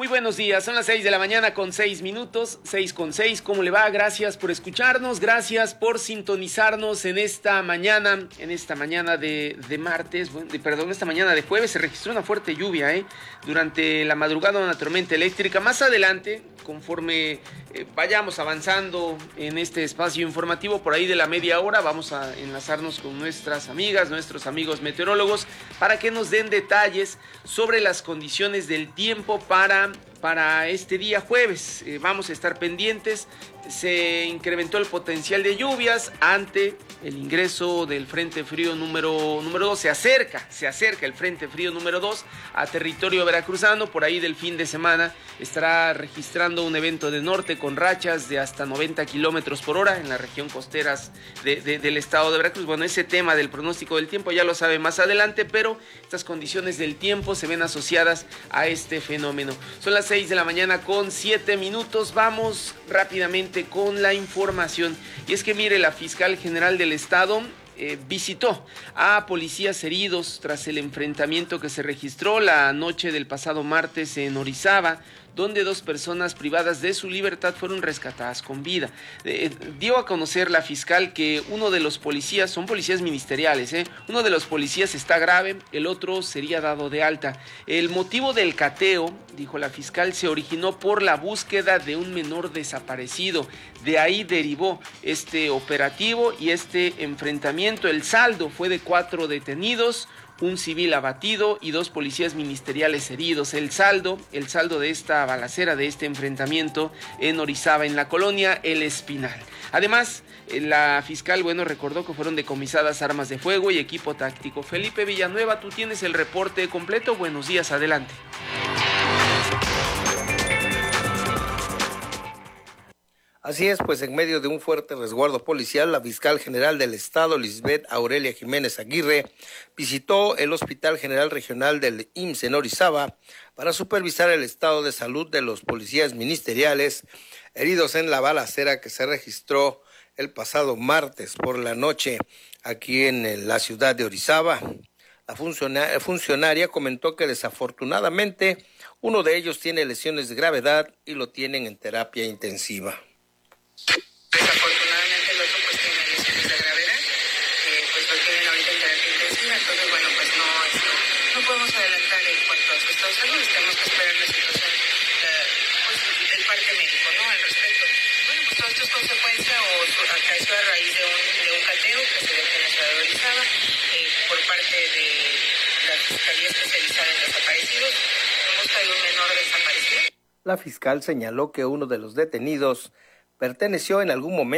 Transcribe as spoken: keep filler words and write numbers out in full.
Muy buenos días, son las seis de la mañana con seis minutos, seis con seis, ¿cómo le va? Gracias por escucharnos, gracias por sintonizarnos en esta mañana, en esta mañana de, de martes, bueno, de, perdón, esta mañana de jueves. Se registró una fuerte lluvia, ¿eh? Durante la madrugada una tormenta eléctrica. Más adelante, conforme eh, vayamos avanzando en este espacio informativo, por ahí de la media hora, vamos a enlazarnos con nuestras amigas, nuestros amigos meteorólogos, para que nos den detalles sobre las condiciones del tiempo para, para este día jueves. Eh, vamos a estar pendientes. Se incrementó el potencial de lluvias ante el ingreso del Frente Frío número, número dos. Se acerca, se acerca el Frente Frío número dos a territorio veracruzano. Por ahí del fin de semana estará registrando un evento de norte con rachas de hasta noventa kilómetros por hora en la región costeras de, de, del estado de Veracruz. Bueno, ese tema del pronóstico del tiempo ya lo sabe más adelante, pero estas condiciones del tiempo se ven asociadas a este fenómeno. Son las seis de la mañana con siete minutos. Vamos rápidamente con la información. Y es que mire, la fiscal general del estado eh, visitó a policías heridos tras el enfrentamiento que se registró la noche del pasado martes en Orizaba, donde dos personas privadas de su libertad fueron rescatadas con vida. Eh, dio a conocer la fiscal que uno de los policías, son policías ministeriales, ¿eh? uno de los policías está grave, el otro sería dado de alta. El motivo del cateo, dijo la fiscal, se originó por la búsqueda de un menor desaparecido. De ahí derivó este operativo y este enfrentamiento. El saldo fue de cuatro detenidos, un civil abatido y dos policías ministeriales heridos. El saldo, el saldo de esta balacera, de este enfrentamiento en Orizaba, en la colonia El Espinal. Además, la fiscal, bueno, recordó que fueron decomisadas armas de fuego y equipo táctico. Felipe Villanueva, tú tienes el reporte completo. Buenos días, adelante. Así es, pues en medio de un fuerte resguardo policial, la fiscal general del estado, Lisbeth Aurelia Jiménez Aguirre, visitó el Hospital General Regional del I M S S en Orizaba para supervisar el estado de salud de los policías ministeriales heridos en la balacera que se registró el pasado martes por la noche aquí en la ciudad de Orizaba. La funcionaria, funcionaria comentó que desafortunadamente uno de ellos tiene lesiones de gravedad y lo tienen en terapia intensiva. Desafortunadamente el otro pues tiene lesiones de gravedad, eh, pues lo tienen ahorita en terapia intensiva, entonces bueno, pues no, esto, no podemos adelantar en cuanto a su estado de salud, tenemos que esperar la situación, la, pues el parte médico, ¿no? Al respecto. Bueno, pues todo esto es consecuencia o acaeció a raíz de un, de un cateo que se dio en la ciudad de Orizaba eh, por parte de la Fiscalía Especializada en Desaparecidos. Hemos traído un menor desaparecido. La fiscal señaló que uno de los detenidos perteneció en algún momento